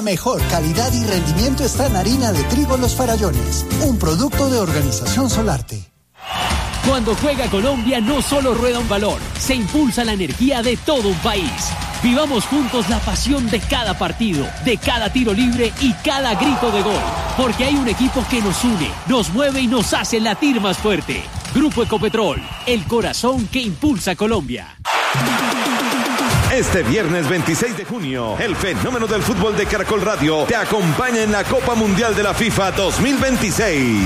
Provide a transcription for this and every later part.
Mejor calidad y rendimiento está en harina de trigo Los Farallones, un producto de Organización Solarte. Cuando juega Colombia no solo rueda un balón, se impulsa la energía de todo un país. Vivamos juntos la pasión de cada partido, de cada tiro libre y cada grito de gol. Porque hay un equipo que nos une, nos mueve y nos hace latir más fuerte. Grupo Ecopetrol, el corazón que impulsa Colombia. Este viernes 26 de junio, el fenómeno del fútbol de Caracol Radio te acompaña en la Copa Mundial de la FIFA 2026.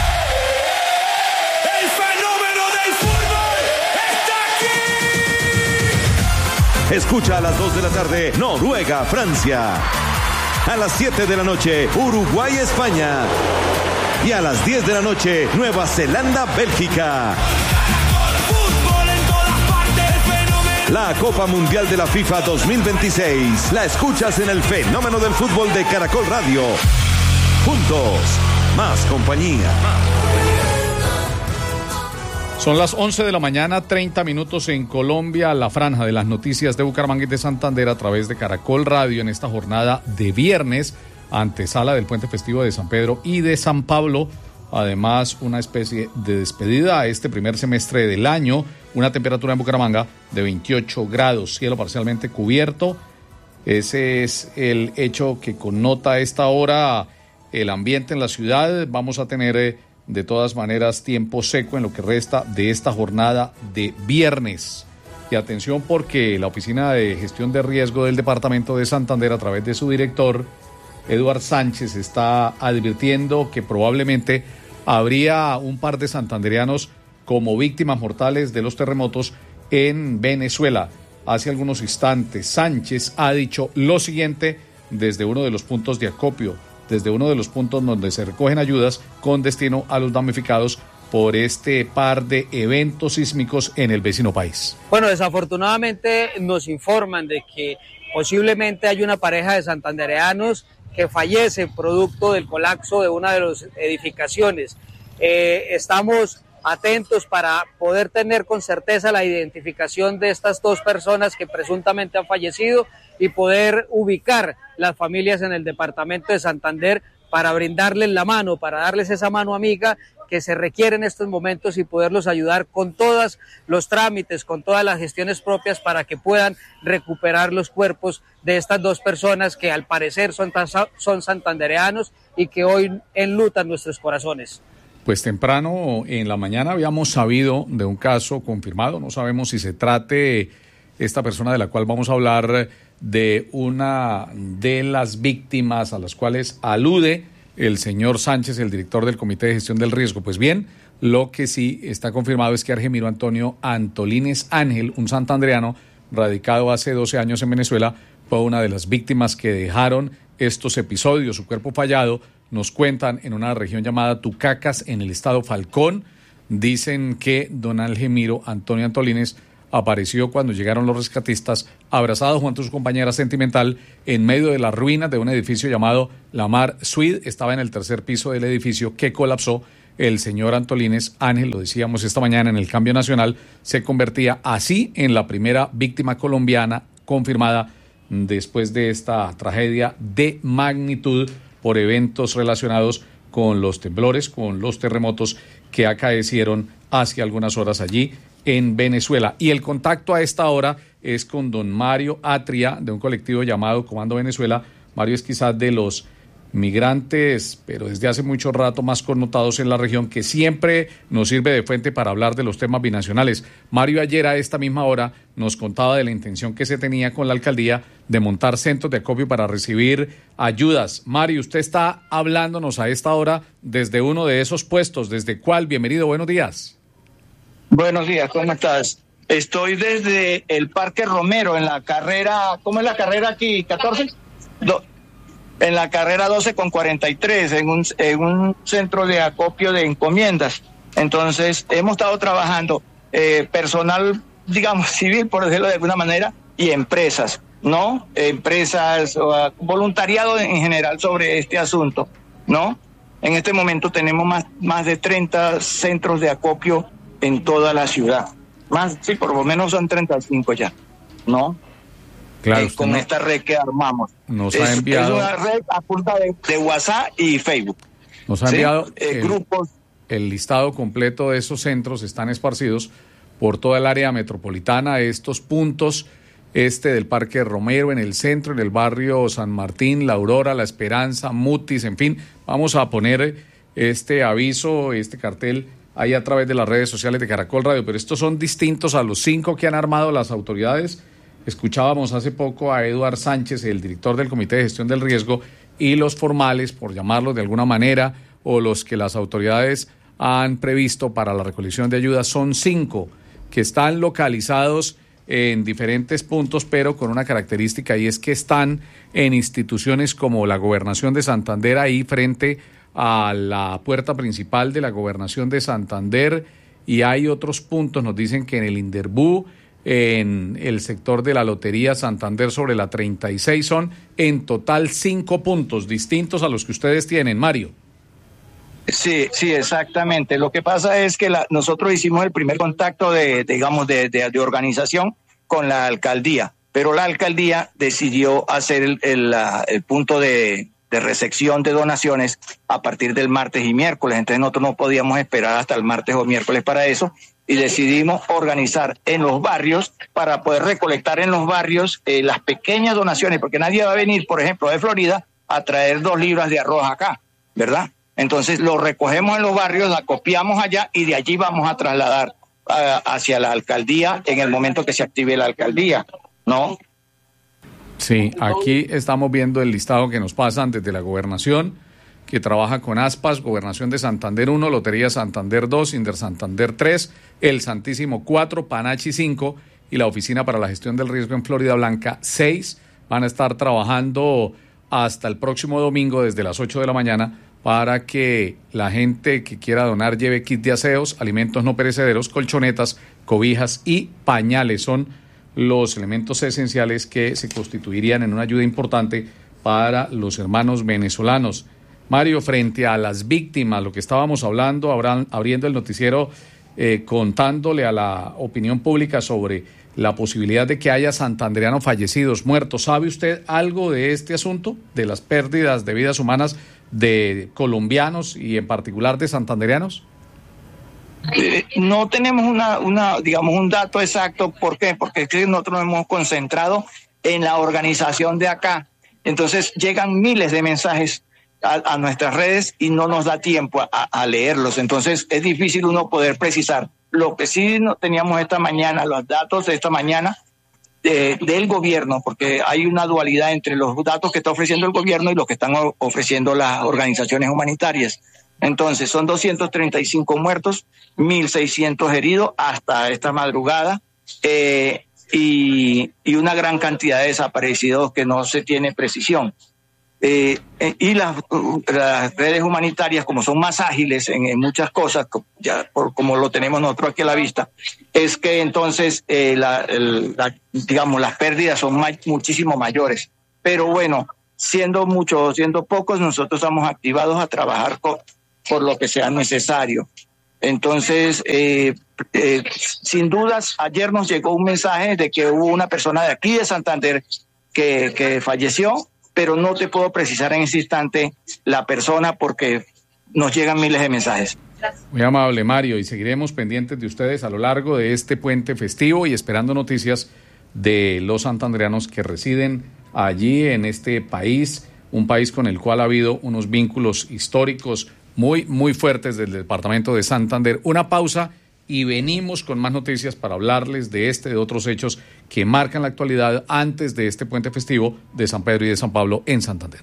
Escucha a las 2 de la tarde, Noruega, Francia. A las 7 de la noche, Uruguay, España. Y a las 10 de la noche, Nueva Zelanda, Bélgica. La Copa Mundial de la FIFA 2026. La escuchas en el fenómeno del fútbol de Caracol Radio. Juntos, más compañía. Son las 11 de la mañana, 30 minutos en Colombia, la franja de las noticias de Bucaramanga y de Santander a través de Caracol Radio en esta jornada de viernes, antesala del puente festivo de San Pedro y de San Pablo. Además, una especie de despedida a este primer semestre del año, una temperatura en Bucaramanga de 28 grados, cielo parcialmente cubierto. Ese es el hecho que connota a esta hora el ambiente en la ciudad. Vamos a tener de todas maneras tiempo seco en lo que resta de esta jornada de viernes. Y atención porque la Oficina de Gestión de Riesgo del Departamento de Santander, a través de su director, Eduard Sánchez, está advirtiendo que probablemente habría un par de santandereanos como víctimas mortales de los terremotos en Venezuela. Hace algunos instantes, Sánchez ha dicho lo siguiente desde uno de los puntos de acopio, desde uno de los puntos donde se recogen ayudas con destino a los damnificados por este par de eventos sísmicos en el vecino país. Bueno, desafortunadamente nos informan de que posiblemente hay una pareja de santandereanos que fallece producto del colapso de una de las edificaciones. Estamos atentos para poder tener con certeza la identificación de estas dos personas que presuntamente han fallecido y poder ubicar las familias en el departamento de Santander para brindarles la mano, para darles esa mano amiga que se requiere en estos momentos y poderlos ayudar con todos los trámites, con todas las gestiones propias para que puedan recuperar los cuerpos de estas dos personas que al parecer son santandereanos y que hoy enlutan nuestros corazones. Pues temprano en la mañana habíamos sabido de un caso confirmado, no sabemos si se trate esta persona de la cual vamos a hablar de una de las víctimas a las cuales alude el señor Sánchez, el director del Comité de Gestión del Riesgo. Pues bien, lo que sí está confirmado es que Argemiro Antonio Antolínez Ángel, un santandereano radicado hace 12 años en Venezuela, fue una de las víctimas que dejaron estos episodios. Su cuerpo fallado, nos cuentan, en una región llamada Tucacas, en el estado Falcón. Dicen que don Argemiro Antonio Antolínez apareció cuando llegaron los rescatistas, abrazado junto a su compañera sentimental en medio de las ruinas de un edificio llamado La Mar Suite. Estaba en el tercer piso del edificio que colapsó. El señor Antolínez Ángel, lo decíamos esta mañana en el Cambio Nacional, se convertía así en la primera víctima colombiana confirmada después de esta tragedia de magnitud por eventos relacionados con los temblores, con los terremotos que acaecieron hace algunas horas allí en Venezuela. Y el contacto a esta hora es con don Mario Atria, de un colectivo llamado Comando Venezuela. Mario es quizás de los migrantes, pero desde hace mucho rato más connotados en la región, que siempre nos sirve de fuente para hablar de los temas binacionales. Mario ayer a esta misma hora nos contaba de la intención que se tenía con la alcaldía de montar centros de acopio para recibir ayudas. Mario, usted está hablándonos a esta hora desde uno de esos puestos. ¿Desde cuál? Bienvenido, buenos días. Buenos días, ¿cómo estás? Estoy desde el Parque Romero, en la carrera, ¿cómo es la carrera aquí? ¿14? En la carrera 12,43, en un centro de acopio de encomiendas. Entonces, hemos estado trabajando personal, digamos, civil, por decirlo de alguna manera, y empresas, ¿no? Empresas, voluntariado en general sobre este asunto, ¿no? En este momento tenemos más de 30 centros de acopio en toda la ciudad. Sí, por lo menos son 35 ya, ¿no? Claro, con esta red que armamos. Nos ha enviado... Es una red a punta de WhatsApp y Facebook. Nos ha enviado grupos. El listado completo de esos centros están esparcidos por toda el área metropolitana. Estos puntos, del Parque Romero, en el centro, en el barrio San Martín, La Aurora, La Esperanza, Mutis, en fin. Vamos a poner este aviso, este cartel ahí a través de las redes sociales de Caracol Radio, pero estos son distintos a los 5 que han armado las autoridades. Escuchábamos hace poco a Eduard Sánchez, el director del Comité de Gestión del Riesgo, y los formales, por llamarlos de alguna manera, o los que las autoridades han previsto para la recolección de ayudas, son 5 que están localizados en diferentes puntos, pero con una característica, y es que están en instituciones como la Gobernación de Santander, ahí frente a la puerta principal de la Gobernación de Santander, y hay otros puntos, nos dicen que en el Inderbú, en el sector de la Lotería Santander sobre la 36, son en total 5 puntos distintos a los que ustedes tienen, Mario. Sí, exactamente. Lo que pasa es que nosotros hicimos el primer contacto de organización con la alcaldía, pero la alcaldía decidió hacer el punto de recepción de donaciones a partir del martes y miércoles. Entonces nosotros no podíamos esperar hasta el martes o miércoles para eso, y decidimos organizar en los barrios para poder recolectar en los barrios las pequeñas donaciones, porque nadie va a venir, por ejemplo, de Florida a traer 2 libras de arroz acá, ¿verdad? Entonces lo recogemos en los barrios, la copiamos allá y de allí vamos a trasladar hacia la alcaldía en el momento que se active la alcaldía, ¿no? Sí, aquí estamos viendo el listado que nos pasan desde la gobernación, que trabaja con ASPAS, Gobernación de Santander 1, Lotería Santander 2, Inder Santander 3, El Santísimo 4, Panachi 5 y la Oficina para la Gestión del Riesgo en Florida Blanca 6. Van a estar trabajando hasta el próximo domingo desde las 8 de la mañana para que la gente que quiera donar lleve kit de aseos, alimentos no perecederos, colchonetas, cobijas y pañales. Son los elementos esenciales que se constituirían en una ayuda importante para los hermanos venezolanos. Mario, frente a las víctimas, lo que estábamos hablando, abriendo el noticiero, contándole a la opinión pública sobre la posibilidad de que haya santandereanos fallecidos, muertos. ¿Sabe usted algo de este asunto, de las pérdidas de vidas humanas de colombianos y en particular de santandereanos? No tenemos un dato exacto. ¿Por qué? Porque nosotros nos hemos concentrado en la organización de acá. Entonces llegan miles de mensajes a nuestras redes y no nos da tiempo a leerlos. Entonces es difícil uno poder precisar. Lo que sí teníamos esta mañana, los datos de esta mañana del gobierno, porque hay una dualidad entre los datos que está ofreciendo el gobierno y los que están ofreciendo las organizaciones humanitarias. Entonces son 235 muertos, 1.600 heridos hasta esta madrugada, y una gran cantidad de desaparecidos que no se tiene precisión. Y las redes humanitarias, como son más ágiles en muchas cosas, como lo tenemos nosotros aquí a la vista, es que entonces las pérdidas son muchísimo mayores. Pero bueno, siendo muchos, siendo pocos, nosotros estamos activados a trabajar por lo que sea necesario. Entonces, sin dudas, ayer nos llegó un mensaje de que hubo una persona de aquí de Santander que falleció, pero no te puedo precisar en ese instante la persona porque nos llegan miles de mensajes. Muy amable, Mario, y seguiremos pendientes de ustedes a lo largo de este puente festivo y esperando noticias de los santandereanos que residen allí en este país, un país con el cual ha habido unos vínculos históricos muy, muy fuertes del departamento de Santander. Una pausa y venimos con más noticias para hablarles de de otros hechos que marcan la actualidad antes de este puente festivo de San Pedro y de San Pablo en Santander.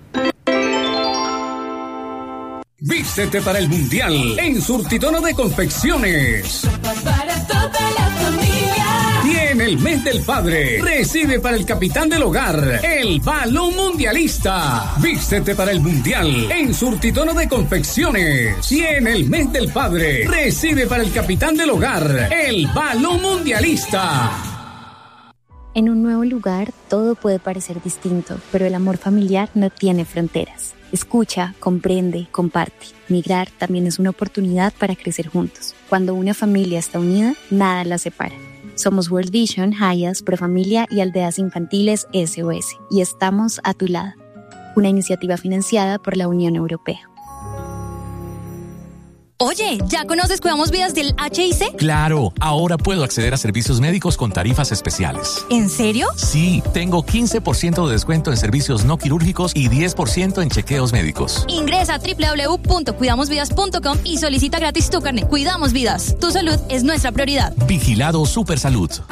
Vístete para el Mundial en Surtitono de Confecciones. Para toda la familia. Tiene el mes del padre. Recibe para el capitán del hogar el balón mundialista. Vístete para el Mundial en Surtitono de Confecciones. Tiene el mes del padre. Recibe para el capitán del hogar el balón mundialista. En un nuevo lugar todo puede parecer distinto, pero el amor familiar no tiene fronteras. Escucha, comprende, comparte. Migrar también es una oportunidad para crecer juntos. Cuando una familia está unida, nada la separa. Somos World Vision, Hayas, Profamilia y Aldeas Infantiles SOS, y estamos a tu lado. Una iniciativa financiada por la Unión Europea. Oye, ¿ya conoces Cuidamos Vidas del HIC? Claro, ahora puedo acceder a servicios médicos con tarifas especiales. ¿En serio? Sí, tengo 15% de descuento en servicios no quirúrgicos y 10% en chequeos médicos. Ingresa a www.cuidamosvidas.com y solicita gratis tu carnet. Cuidamos Vidas. Tu salud es nuestra prioridad. Vigilado Supersalud.